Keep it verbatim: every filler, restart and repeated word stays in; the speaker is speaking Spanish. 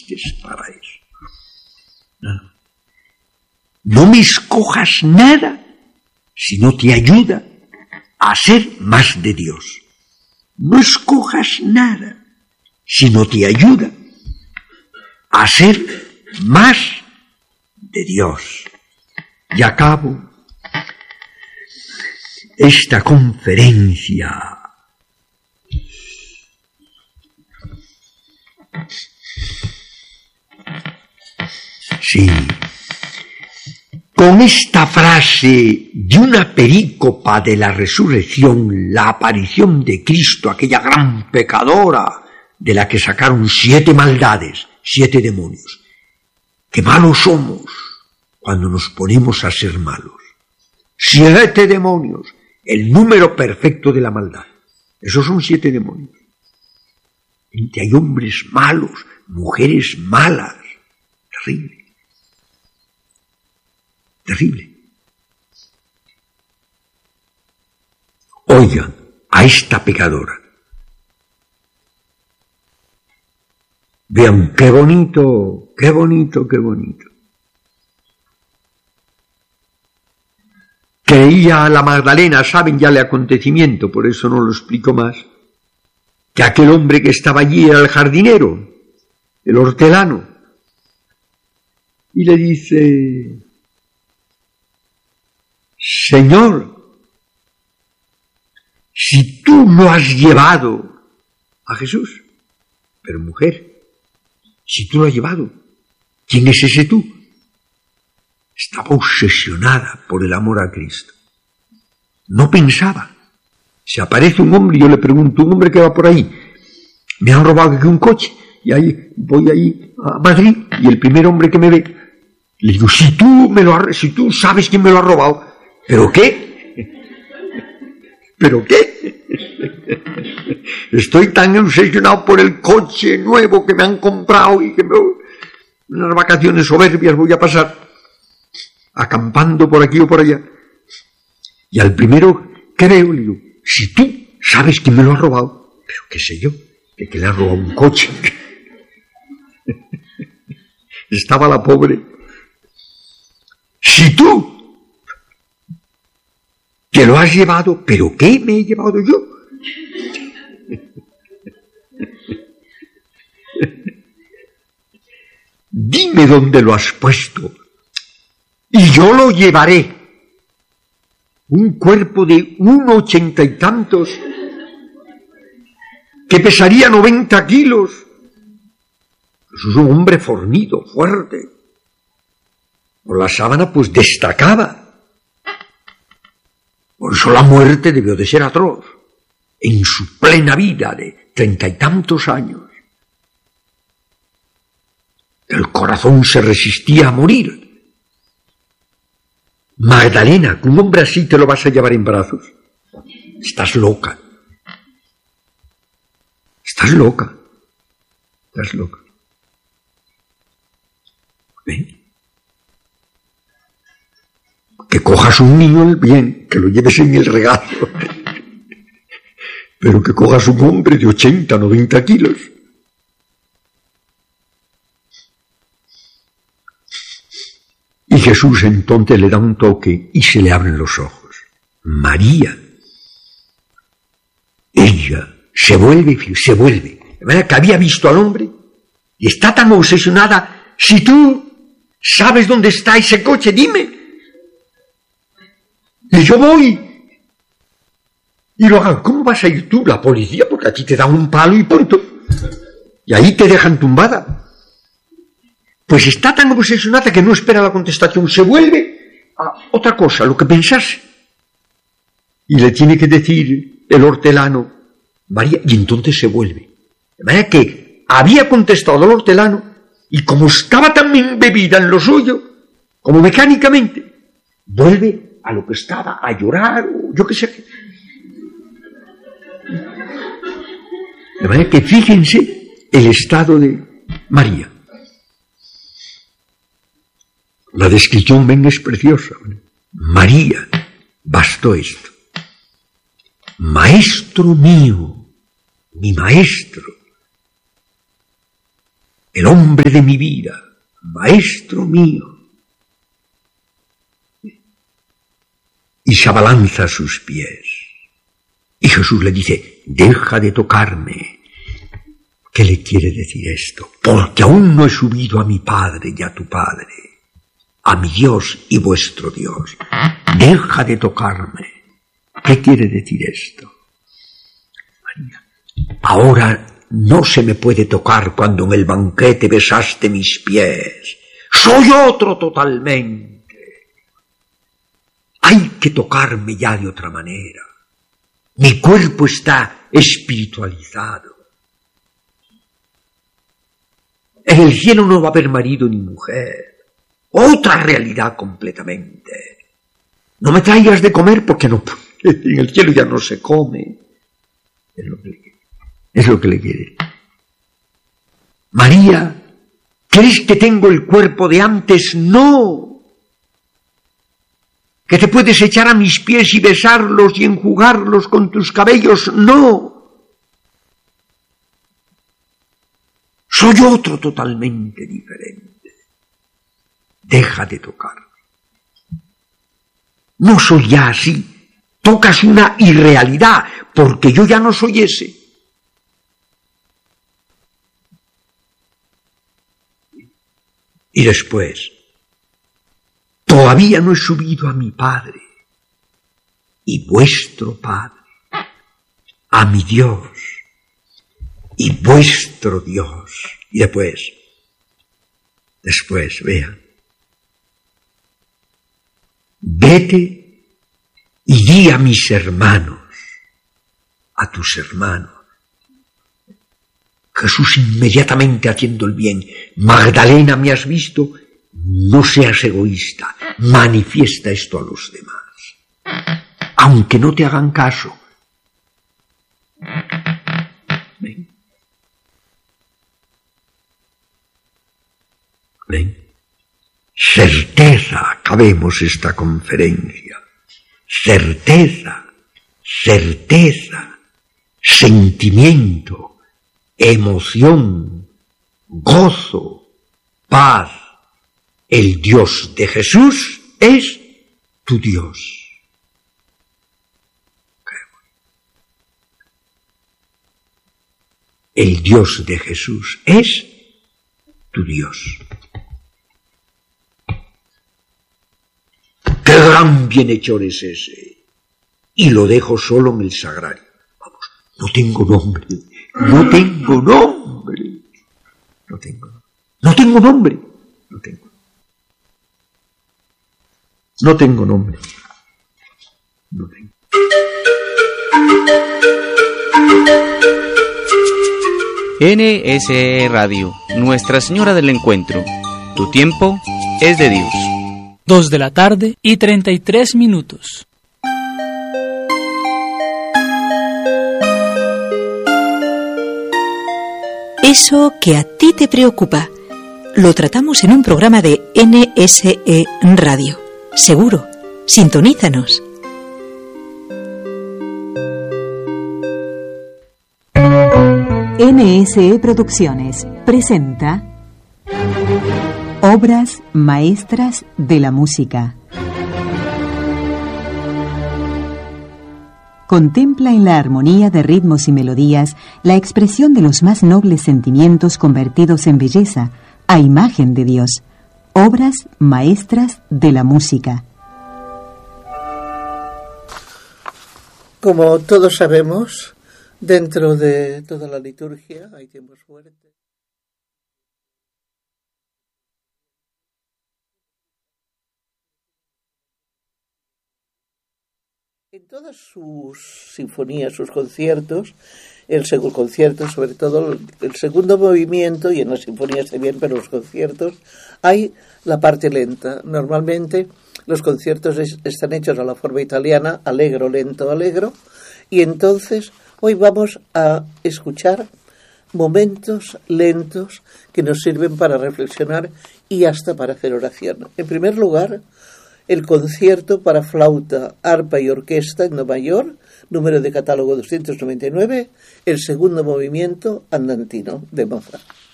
naciste para eso. No, no me escojas nada si no te ayuda a ser más de Dios. No escojas nada si no te ayuda a ser más de Dios. Y acabo esta conferencia sí con esta frase de una perícopa de la resurrección, la aparición de Cristo, aquella gran pecadora de la que sacaron siete maldades, siete demonios. ¡Qué malos somos cuando nos ponemos a ser malos! Siete demonios, el número perfecto de la maldad. Esos son siete demonios. Entre hay hombres malos, mujeres malas. Terrible. Terrible. Oigan a esta pecadora. Vean qué bonito, qué bonito, qué bonito. Creía a la Magdalena, saben ya el acontecimiento, por eso no lo explico más, que aquel hombre que estaba allí era el jardinero, el hortelano. Y le dice: Señor, si tú no has llevado a Jesús, pero mujer, si tú lo has llevado, ¿quién es ese tú? Estaba obsesionada por el amor a Cristo. No pensaba. Si aparece un hombre y yo le pregunto, un hombre que va por ahí, me han robado aquí un coche, y ahí voy ahí a Madrid, y el primer hombre que me ve, le digo, si tú me lo has, si tú sabes quién me lo ha robado, ¿pero qué? ¿Pero qué? Estoy tan obsesionado por el coche nuevo que me han comprado y que me, unas vacaciones soberbias voy a pasar acampando por aquí o por allá. Y al primero que veo le digo, si tú sabes quién me lo ha robado, pero qué sé yo, que, que le ha robado un coche. Estaba la pobre. Si tú que lo has llevado, ¿pero qué me he llevado yo? Dime dónde lo has puesto y yo lo llevaré. Un cuerpo de un ochenta y tantos que pesaría noventa kilos. Eso es un hombre fornido, fuerte. Por la sábana pues destacaba. Por eso la muerte debió de ser atroz. En su plena vida de treinta y tantos años. El corazón se resistía a morir. Magdalena, que un hombre así te lo vas a llevar en brazos. Estás loca. Estás loca. Estás loca. ¿Eh? Que cojas un niño bien, que lo lleves en el regazo. Pero que cojas un hombre de ochenta, noventa kilos. Y Jesús entonces le da un toque y se le abren los ojos. María. Ella se vuelve, se vuelve. De manera que había visto al hombre y está tan obsesionada. Si tú sabes dónde está ese coche, dime. Y yo voy. Y lo hagan. ¿Cómo vas a ir tú, la policía? Porque aquí te dan un palo y punto. Y ahí te dejan tumbada. Pues está tan obsesionada que no espera la contestación. Se vuelve a otra cosa, lo que pensase. Y le tiene que decir el hortelano, María, y entonces se vuelve. De manera que había contestado el hortelano, y como estaba tan embebida en lo suyo, como mecánicamente, vuelve a lo que estaba, a llorar, o yo qué sé. De manera que fíjense el estado de María. La descripción, ven, es preciosa. María, bastó esto. Maestro mío, mi maestro. el hombre de mi vida, maestro mío. Y se abalanza a sus pies. Y Jesús le dice, deja de tocarme. ¿Qué le quiere decir esto? Porque aún no he subido a mi Padre y a tu Padre, a mi Dios y vuestro Dios. Deja de tocarme. ¿Qué quiere decir esto? María, ahora no se me puede tocar cuando en el banquete besaste mis pies. Soy otro totalmente. Hay que tocarme ya de otra manera. Mi cuerpo está espiritualizado. En el cielo no va a haber marido ni mujer. Otra realidad completamente. No me traigas de comer porque no, en el cielo ya no se come. Es lo que le quiere. Es lo que le quiere. María, ¿crees que tengo el cuerpo de antes? No. ¿Que te puedes echar a mis pies y besarlos y enjugarlos con tus cabellos? No. Soy otro totalmente diferente. Deja de tocarme. No soy ya así. Tocas una irrealidad, porque yo ya no soy ese. Y después, todavía no he subido a mi Padre y vuestro Padre, a mi Dios y vuestro Dios. Y después, después, vean, vete y di a mis hermanos, a tus hermanos. Jesús inmediatamente haciendo el bien. Magdalena, ¿me has visto? No seas egoísta, manifiesta esto a los demás, aunque no te hagan caso. Ven. Ven. Certeza, acabemos esta conferencia. Certeza, certeza, sentimiento, emoción, gozo, paz. El Dios de Jesús es tu Dios. El Dios de Jesús es tu Dios. ¡Qué gran bienhechor es ese! Y lo dejo solo en el sagrario. Vamos, no tengo nombre, no tengo nombre, no tengo, no tengo nombre, no tengo. No tengo nombre. No tengo. N S E Radio, Nuestra Señora del Encuentro. Tu tiempo es de Dios. Dos de la tarde y treinta y tres minutos. Eso que a ti te preocupa, lo tratamos en un programa de N S E Radio. Seguro, sintonízanos. N S E Producciones presenta Obras Maestras de la Música. Contempla en la armonía de ritmos y melodías la expresión de los más nobles sentimientos convertidos en belleza, a imagen de Dios. Obras Maestras de la Música. Como todos sabemos, dentro de toda la liturgia hay tiempos fuertes. En todas sus sinfonías, sus conciertos, el segundo concierto, sobre todo el segundo movimiento, y en las sinfonías también, pero los conciertos, hay la parte lenta. Normalmente los conciertos es, están hechos a la forma italiana, allegro, lento, allegro, y entonces hoy vamos a escuchar momentos lentos que nos sirven para reflexionar y hasta para hacer oración. En primer lugar, el concierto para flauta, arpa y orquesta en do mayor, número de catálogo doscientos noventa y nueve, el segundo movimiento andantino de Mozart.